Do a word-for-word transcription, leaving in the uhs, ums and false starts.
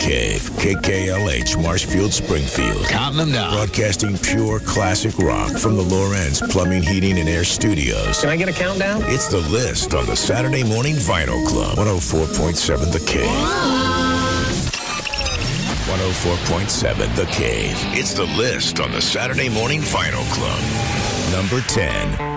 Cave. K K L H, Marshfield, Springfield. Counting them down. Broadcasting pure classic rock from the Lorenz Plumbing, Heating, and Air Studios. Can I get a countdown? It's The List on the Saturday Morning Vinyl Club. one oh four point seven The Cave. one oh four point seven The Cave. It's The List on the Saturday Morning Vinyl Club. Number ten.